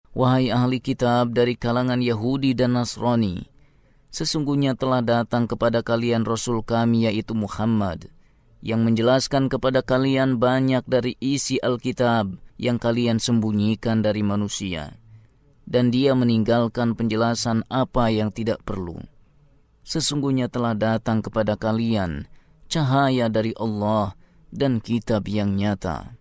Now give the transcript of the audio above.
Wahai ahli kitab dari kalangan Yahudi dan Nasrani, sesungguhnya telah datang kepada kalian Rasul kami yaitu Muhammad, yang menjelaskan kepada kalian banyak dari isi Alkitab yang kalian sembunyikan dari manusia. Dan dia meninggalkan penjelasan apa yang tidak perlu. Sesungguhnya telah datang kepada kalian cahaya dari Allah dan kitab yang nyata.